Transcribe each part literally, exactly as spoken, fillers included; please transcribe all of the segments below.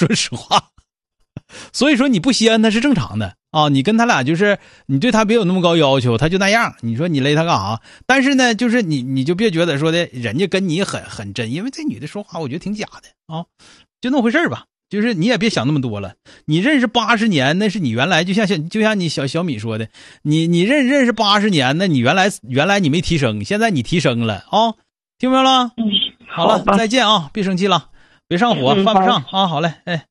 说实话。所以说你不稀罕他是正常的啊，你跟他俩就是你对他别有那么高要求，他就那样，你说你勒他干啥？但是呢，就是你你就别觉得说的人家跟你很很真，因为这女的说话我觉得挺假的啊，就那么回事吧。就是你也别想那么多了，你认识八十年，那是你原来就像就像你小小米说的，你你认认识八十年，那你原来原来你没提升，现在你提升了啊，听明白了？ 嗯， 好了，再见啊，别生气了，别上火， 嗯、 犯不上啊，好嘞，哎。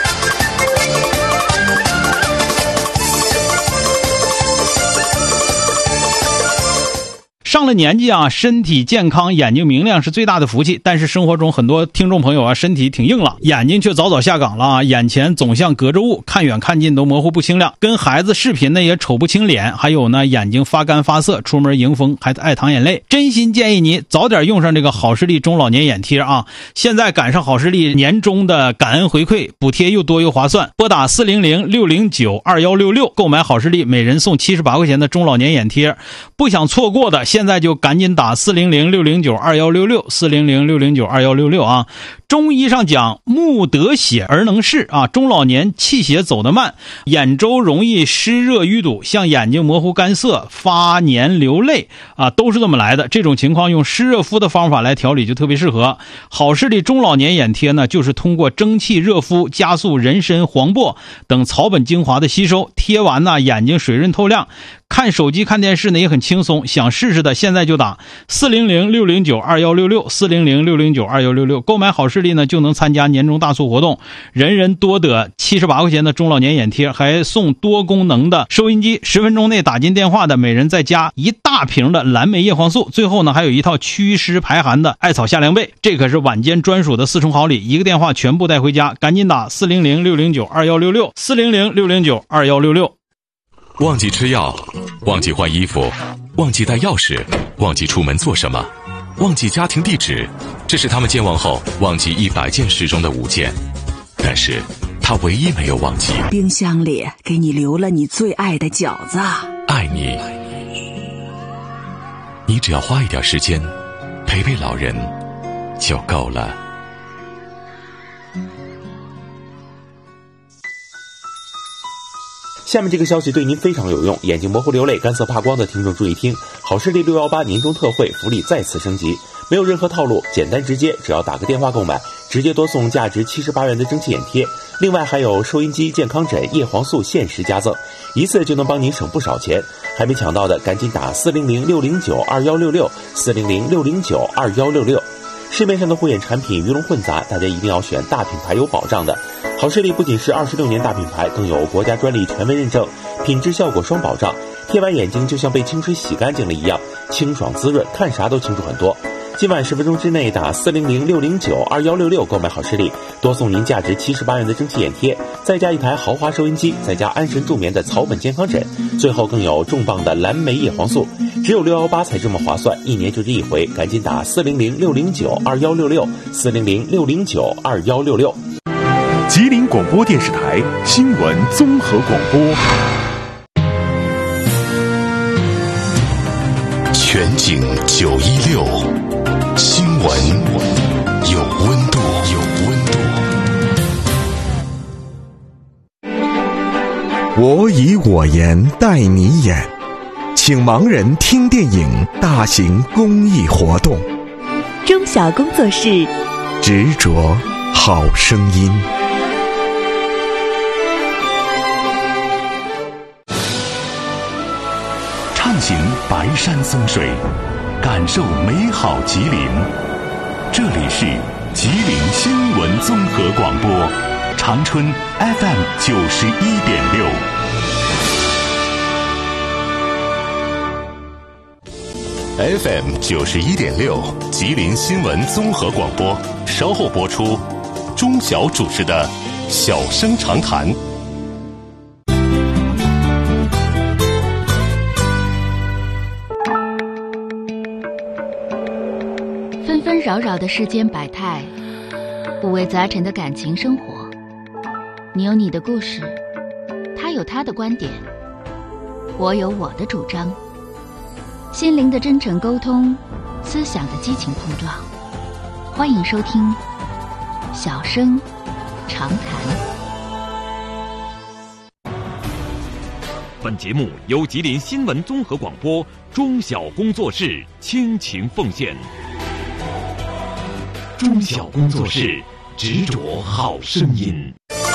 上了年纪啊，身体健康眼睛明亮是最大的福气，但是生活中很多听众朋友啊身体挺硬朗，眼睛却早早下岗了啊，眼前总像隔着雾，看远看近都模糊不清亮，跟孩子视频呢也瞅不清脸，还有呢眼睛发干发涩，出门迎风还爱淌眼泪。真心建议你早点用上这个好视力中老年眼贴啊，现在赶上好视力年终的感恩回馈，补贴又多又划算，拨打四零零六零九二一六六购买好视力，每人送七十八块钱的中老年眼贴，不想错过的现在就赶紧打四零零六零九二一六六 四零零六零九二一六六啊。中医上讲目得血而能视啊，中老年气血走得慢，眼周容易湿热淤堵，像眼睛模糊干涩、发黏流泪啊，都是这么来的。这种情况用湿热敷的方法来调理就特别适合。好视力中老年眼贴呢，就是通过蒸汽热敷加速人参、黄柏等草本精华的吸收，贴完呢眼睛水润透亮，看手机看电视呢也很轻松。想试试的现在就打四零零六零九二一六六 四零零六零九二一六六，购买好视力呢就能参加年终大促活动，人人多得七十八块钱的中老年眼贴，还送多功能的收音机，十分钟内打进电话的每人再加一大瓶的蓝莓叶黄素，最后呢还有一套祛湿排寒的艾草夏凉被，这可是晚间专属的四重好礼，一个电话全部带回家，赶紧打四零零六零九二一六六 四零零六零九二一六六。 忘记吃药，忘记换衣服，忘记带钥匙，忘记出门做什么，忘记家庭地址，这是他们健忘后忘记一百件事中的五件，但是他唯一没有忘记， 冰箱里给你留了你最爱的饺子。 爱你，你只要花一点时间陪陪老人就够了。 下面这个消息对您非常有用，眼睛模糊流泪干涩怕光的听众注意听，好视力六一八年终特惠福利再次升级，没有任何套路，简单直接，只要打个电话购买，直接多送价值七十八元的蒸汽眼贴，另外还有收音机、健康枕、叶黄素限时加赠，一次就能帮您省不少钱。还没抢到的赶紧打四零零六零九二一六六 四零零六零九二一六六。市面上的护眼产品鱼龙混杂，大家一定要选大品牌有保障的。好视力不仅是二十六年大品牌，更有国家专利权威认证，品质效果双保障，贴完眼睛就像被清水洗干净了一样，清爽滋润，看啥都清楚很多。今晚十分钟之内打四零零六零九二一六六购买好视力，多送您价值七十八元的蒸汽眼贴，再加一台豪华收音机，再加安神助眠的草本健康枕，最后更有重磅的蓝莓叶黄素，只有六一八才这么划算，一年就这一回，赶紧打四零零六零九二一六六 四零零六零九二一六六。 吉林广播电视台新闻综合广播， 全景九一六，新闻有温度，有温度。 我以我言带你演，请盲人听电影大型公益活动。 中小工作室， 执着好声音。 畅行白山松水，感受美好吉林。这里是吉林新闻综合广播，长春 F M 九十一点六。F M 九十一点六，吉林新闻综合广播，稍后播出。钟晓主持的《小声长谈》。 纷纷扰扰的世间百态，五味杂陈的感情生活。你有你的故事，他有他的观点，我有我的主张。心灵的真诚沟通，思想的激情碰撞。欢迎收听小声长谈。 本节目由吉林新闻综合广播中小工作室倾情奉献。中小工作室，执着好声音。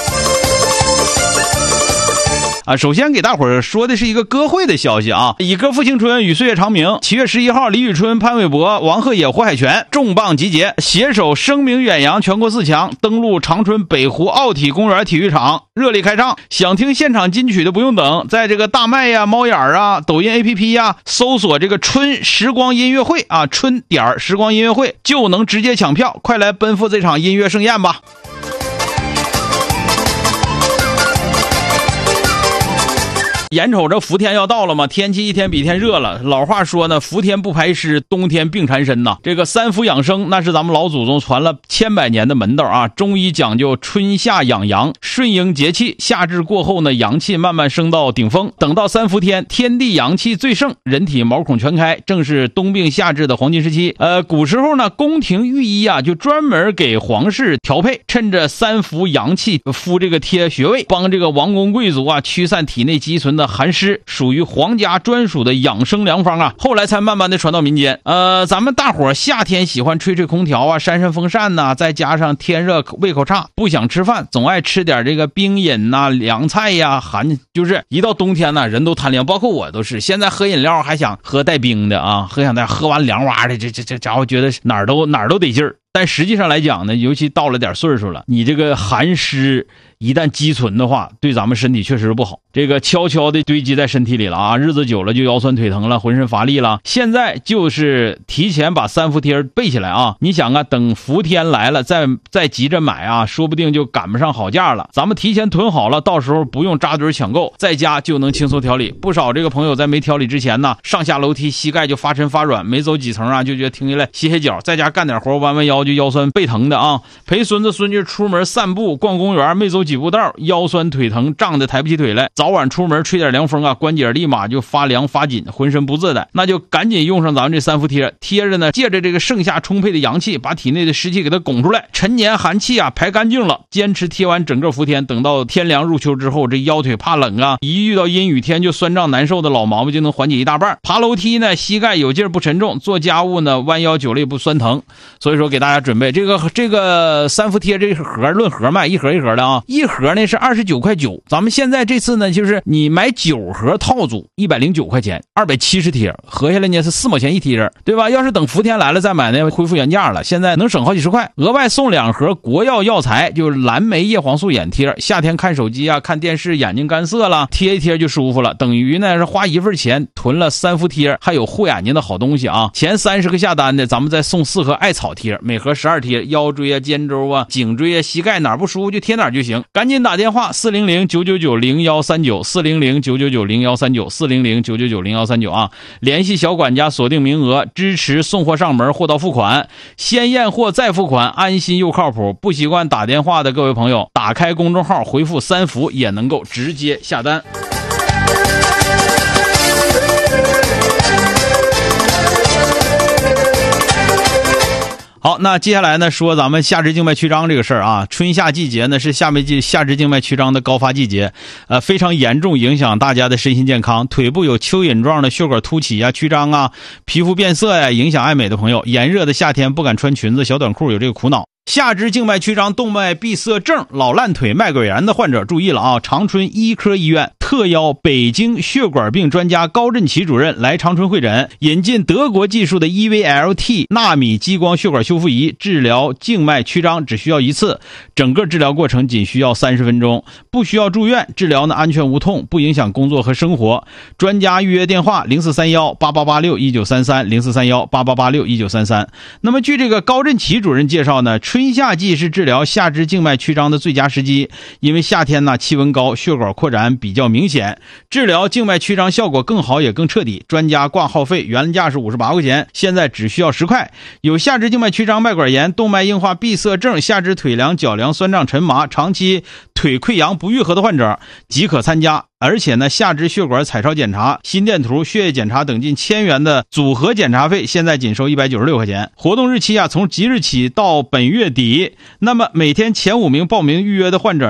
啊，首先给大伙儿说的是一个歌会的消息啊！以歌复青春，与岁月长明。七月十一号，李宇春、潘玮柏、王鹤野、胡海泉重磅集结，携手声名远扬全国四强，登陆长春北湖奥体公园体育场，热力开唱。想听现场金曲的不用等，在这个大麦呀、猫眼啊、抖音 A P P 呀，搜索这个春时光音乐会啊，春点儿时光音乐会就能直接抢票，快来奔赴这场音乐盛宴吧！眼瞅着伏天要到了嘛，天气一天比一天热了。老话说呢，伏天不排湿，冬天病缠身呐。这个三伏养生，那是咱们老祖宗传了千百年的门道啊。中医讲究春夏养阳，顺应节气。夏至过后呢，阳气慢慢升到顶峰，等到三伏天，天地阳气最盛，人体毛孔全开，正是冬病夏治的黄金时期。呃，古时候呢，宫廷御医啊，就专门给皇室调配，趁着三伏阳气敷这个贴穴位，帮这个王公贵族啊驱散体内积存的寒湿，属于皇家专属的养生良方啊。后来才慢慢的传到民间。呃，咱们大伙夏天喜欢吹吹空调啊，扇扇风扇呐、啊，再加上天热胃口差，不想吃饭，总爱吃点这个冰饮呐、啊、凉菜呀、啊，寒就是一到冬天呢、啊，人都贪凉，包括我都是。现在喝饮料还想喝带冰的啊，喝想带喝完凉哇的，这这这家伙觉得哪儿都哪儿都得劲儿。但实际上来讲呢，尤其到了点岁数了，你这个寒湿一旦积存的话，对咱们身体确实不好，这个悄悄的堆积在身体里了啊，日子久了就腰酸腿疼了，浑身乏力了。现在就是提前把三伏贴备起来啊！你想啊，等伏天来了，再再急着买啊，说不定就赶不上好价了。咱们提前囤好了，到时候不用扎堆抢购，在家就能轻松调理。不少这个朋友在没调理之前呢，上下楼梯膝盖就发沉发软，没走几层啊，就觉得停下来歇歇脚，在家干点活弯弯腰就腰酸背疼的啊。陪孙子孙女出门散步逛公园，没走几步道，腰酸腿疼，胀得抬不起腿来。早晚出门吹点凉风啊，关节立马就发凉发紧，浑身不自在。那就赶紧用上咱们这三伏贴，贴着呢，借着这个盛夏充沛的阳气，把体内的湿气给它拱出来，陈年寒气啊排干净了。坚持贴完整个伏天，等到天凉入秋之后，这腰腿怕冷啊，一遇到阴雨天就酸胀难受的老毛病就能缓解一大半。爬楼梯呢，膝盖有劲不沉重；做家务呢，弯腰久了也不酸疼。所以说给大家准备这个这个三伏贴，这个盒论盒卖，一盒一盒的啊，一盒呢是二十九块九。咱们现在这次呢，就是你买九盒套组一百零九块钱，二百七十贴，合下来呢是四毛钱一贴，对吧？要是等伏天来了再买呢，恢复原价了，现在能省好几十块。额外送两盒国药药材，就是蓝莓叶黄素眼贴，夏天看手机啊、看电视眼睛干涩了，贴一贴就舒服了。等于呢是花一份钱囤了三伏贴，还有护眼睛的好东西啊。前三十个下单的，咱们再送四盒艾草贴，每盒十二贴，腰椎啊、肩周啊、颈椎啊、膝盖哪儿不舒服就贴哪儿就行。赶紧打电话四零零九九九零一三九四零零九九九零一三九四零零九九九零一三九啊，联系小管家锁定名额，支持送货上门，货到付款，先验货再付款，安心又靠谱。不习惯打电话的各位朋友，打开公众号回复三伏也能够直接下单。好，那接下来呢，说咱们下肢静脉曲张这个事儿啊。春夏季节呢是下面下肢静脉曲张的高发季节，呃，非常严重影响大家的身心健康。腿部有蚯蚓状的血管凸起啊、曲张啊，皮肤变色呀、啊，影响爱美的朋友。炎热的夏天不敢穿裙子、小短裤，有这个苦恼。下肢静脉曲张动脉闭塞症老烂腿脉管炎的患者注意了啊！长春医科医院特邀北京血管病专家高振奇主任来长春会诊，引进德国技术的 E V L T 纳米激光血管修复仪，治疗静脉曲张只需要一次，整个治疗过程仅需要三十分钟，不需要住院，治疗呢安全无痛，不影响工作和生活。专家预约电话零四三一八八八六一九三三 零四三一八八八六一九三三。那么据这个高振奇主任介绍呢，春夏季是治疗下肢静脉曲张的最佳时机，因为夏天呢气温高，血管扩展比较明显，治疗静脉曲张效果更好也更彻底。专家挂号费原价是五十八块钱，现在只需要十块。有下肢静脉曲张、脉管炎、动脉硬化闭塞症、下肢腿凉、脚凉、酸胀、沉麻、长期腿溃疡不愈合的患者即可参加。而且呢，下肢血管彩超检查、心电图、血液检查等近千元的组合检查费，现在仅收一百九十六块钱。活动日期啊，从即日起到本月底。那么每天前五名报名预约的患者